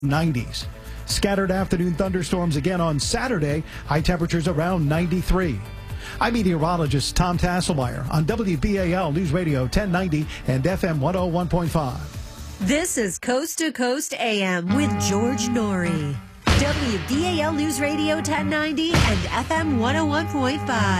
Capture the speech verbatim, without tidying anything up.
nineties. Scattered afternoon thunderstorms again on Saturday. High temperatures around ninety-three. I'm meteorologist Tom Tasselmeyer on W B A L News Radio ten ninety and F M one oh one point five. This is Coast to Coast A M with George Norrie. W B A L News Radio ten ninety and F M one oh one point five.